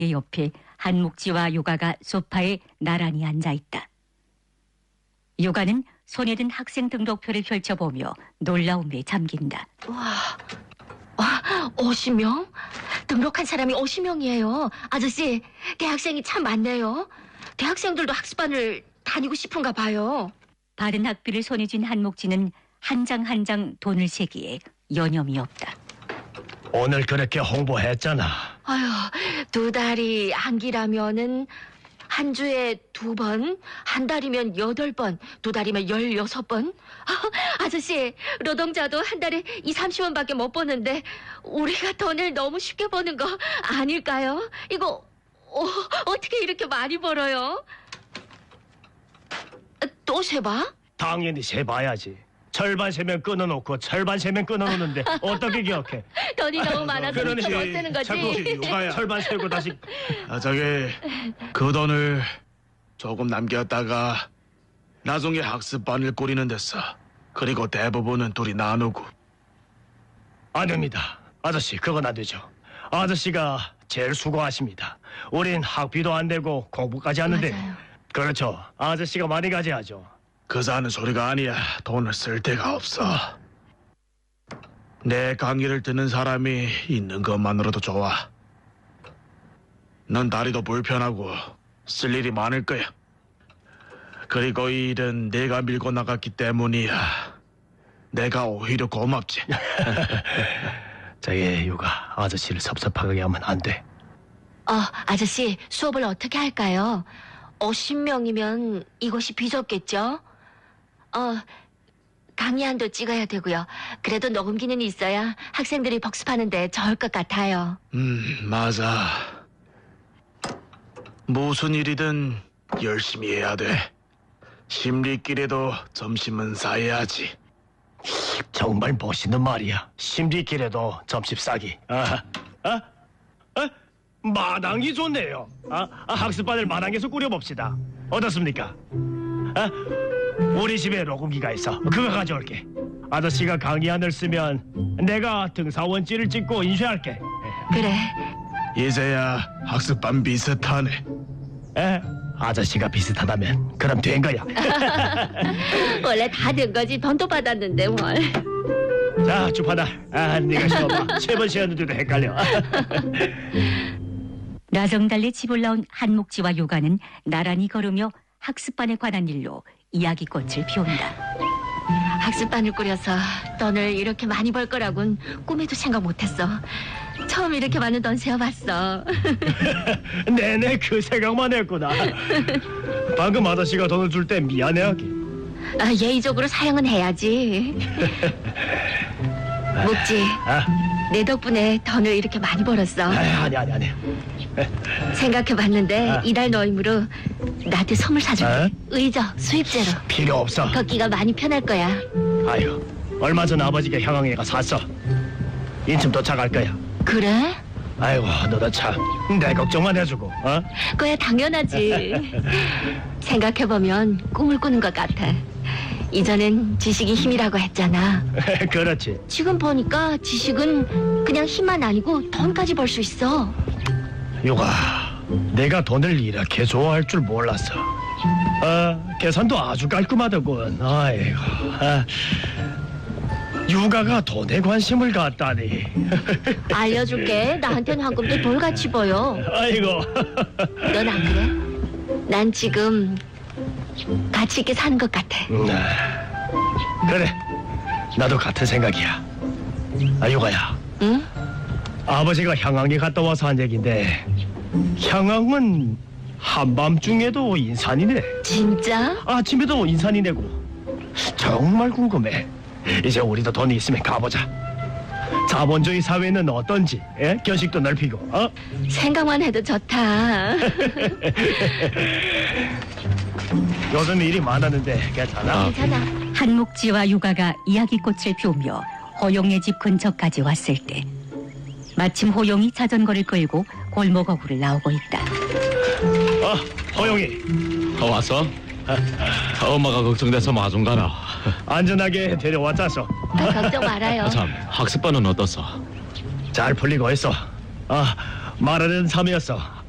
옆에 한묵지와 요가가 소파에 나란히 앉아있다. 요가는 손에 든 학생 등록표를 펼쳐보며 놀라움에 잠긴다. 와, 50명? 등록한 사람이 50명이에요. 아저씨, 대학생이 참 많네요. 대학생들도 학습반을 다니고 싶은가 봐요. 받은 학비를 손에 쥔 한묵지는 한 장 한 장 돈을 세기에 여념이 없다. 오늘 그렇게 홍보했잖아. 아휴, 2달이 한기라면은 한 주에 2번, 한 달이면 8번, 2달이면 16번. 아저씨, 노동자도 한 달에 20-30원밖에 못 버는데 우리가 돈을 너무 쉽게 버는 거 아닐까요? 이거 어떻게 이렇게 많이 벌어요? 또 세봐? 당연히 세봐야지. 절반 세면 끊어놓고 절반 세면 끊어놓는데 어떻게 기억해? 돈이 너무 많아서 미처 못 쓰는 거지. 요가야. 절반 세고 다시. 저기 그 돈을 조금 남겼다가 나중에 학습반을 꾸리는 데서 그리고 대부분은 둘이 나누고. 안 됩니다. 아저씨, 그건 안 되죠. 아저씨가 제일 수고하십니다. 우린 학비도 안 되고 공부까지 하는데. 맞아요. 그렇죠. 아저씨가 많이 가져야죠. 그사는 소리가 아니야. 돈을 쓸 데가 없어. 내 강의를 듣는 사람이 있는 것만으로도 좋아. 넌 다리도 불편하고 쓸 일이 많을 거야. 그리고 이 일은 내가 밀고 나갔기 때문이야. 내가 오히려 고맙지. 저기 요가 아저씨를 섭섭하게 하면 안 돼. 아저씨, 수업을 어떻게 할까요? 50명이면 이것이 비좁겠죠? 강의안도 찍어야 되고요. 그래도 녹음기는 있어야 학생들이 복습하는데 좋을 것 같아요. 맞아. 무슨 일이든 열심히 해야 돼. 심리길에도 점심은 싸야지. 정말 멋있는 말이야. 심리길에도 점심 싸기. 마당이 좋네요. 학습반을 마당에서 꾸려봅시다. 어떻습니까? 우리 집에 녹음기가 있어. 그거 가져올게. 아저씨가 강의안을 쓰면 내가 등사원지를 찍고 인쇄할게. 그래. 이제야 학습반 비슷하네. 아저씨가 비슷하다면 그럼 된 거야. 원래 다 된 거지. 돈도 받았는데 뭘. 자, 주파다. 네가 쉬어봐. 3번 쉬었는데도 헷갈려. 나정달래 집을 나온 한묵지와 요가는 나란히 걸으며 학습반에 관한 일로 이야기꽃을 피운다. 학습반을 꾸려서 돈을 이렇게 많이 벌 거라곤 꿈에도 생각 못했어. 처음 이렇게 많은 돈 세어봤어. 네네, 그 생각만 했구나. 방금 아저씨가 돈을 줄 때 미안해하기. 예의적으로 사용은 해야지. 묵지, 내 덕분에 돈을 이렇게 많이 벌었어. 아니. 생각해봤는데 이달 노임으로 나한테 선물 사줄게. 의저, 수입제로. 필요 없어. 걷기가 많이 편할 거야. 아유, 얼마 전 아버지가 향앙이가 샀어. 인천 도착할 거야. 그래? 아이고, 너도 참 내 걱정만 해주고. 그야 당연하지. 생각해보면 꿈을 꾸는 것 같아. 이전엔 지식이 힘이라고 했잖아. 그렇지. 지금 보니까 지식은 그냥 힘만 아니고 돈까지 벌 수 있어. 요가, 내가 돈을 이렇게 좋아할 줄 몰랐어. 계산도 아주 깔끔하더군. 아이고, 유가가 돈에 관심을 갖다니. 알려줄게. 나한테는 황금도 돌같이 보여. 아이고. 넌 안 그래? 난 지금 가치 있게 사는 것 같아. 그래, 나도 같은 생각이야. 유가야. 응? 아버지가 향항에 갔다 와서 한 얘긴데 향항은 한밤중에도 인산이네. 진짜? 아침에도 인산이네고. 정말 궁금해. 이제 우리도 돈이 있으면 가보자. 자본주의 사회는 어떤지, 견식도 넓히고. 생각만 해도 좋다. 요즘 일이 많았는데 괜찮아? 괜찮아. 한묵지와 요가가 이야기꽃을 피우며 호용의 집 근처까지 왔을 때 마침 호용이 자전거를 끌고 골목어구를 나오고 있다. 호용이. 왔어? 엄마가 걱정돼서 마중 가라. 안전하게 데려왔자서. 걱정 말아요. 참, 학습반은 어떻소? 잘 풀리고 있어. 말하는 삶이었어.